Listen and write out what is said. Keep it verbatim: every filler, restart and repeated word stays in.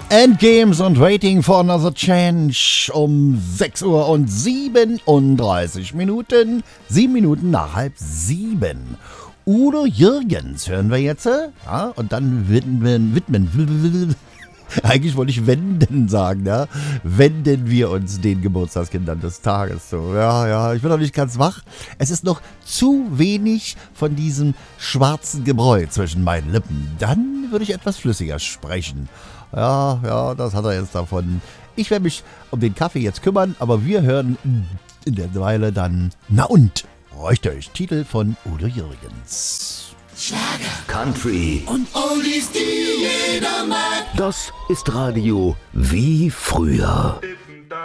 Endgames und Waiting for Another Change um sechs Uhr und siebenunddreißig Minuten. Sieben Minuten nach halb sieben. Udo Jürgens hören wir jetzt. Ja, und dann widmen, widmen, eigentlich wollte ich wenden sagen, ja. Wenden wir uns den Geburtstagskindern des Tages so. Ja, ja, ich bin noch nicht ganz wach. Es ist noch zu wenig von diesem schwarzen Gebräu zwischen meinen Lippen. Dann würde ich etwas flüssiger sprechen. Ja, ja, das hat er jetzt davon. Ich werde mich um den Kaffee jetzt kümmern, aber wir hören in der Weile dann Na und? Richtig, Titel von Udo Jürgens. Schlager, Country und Oldies, die jeder mag. Das ist Radio wie früher.